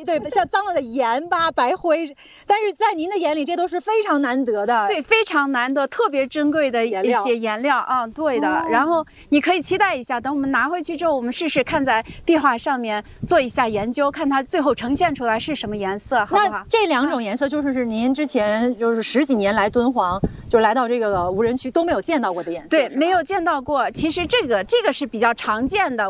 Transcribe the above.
对，像脏了的盐巴、白灰，但是在您的眼里，这都是非常难得的， 对，非常难得、特别珍贵的一些颜料啊，对的。然后你可以期待一下，等我们拿回去之后，我们试试看在壁画上面做一下研究，看它最后呈现出来是什么颜色，好不好？ 那这2种颜色就是您之前就是10几年来敦煌，就来到这个无人区都没有见到过的颜色。 对，没有见到过。其实这个是比较常见的。